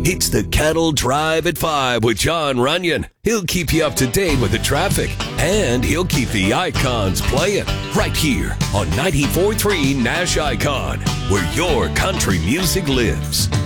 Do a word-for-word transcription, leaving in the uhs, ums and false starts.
It's the Cattle Drive at five with John Runyon. He'll keep you up to date with the traffic, and he'll keep the icons playing right here on ninety-four point three Nash Icon, where your country music lives.